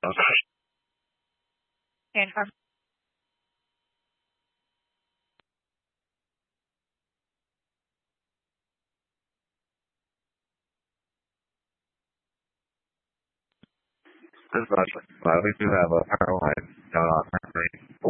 Okay. And our This much. We do have a power line down on Mercury.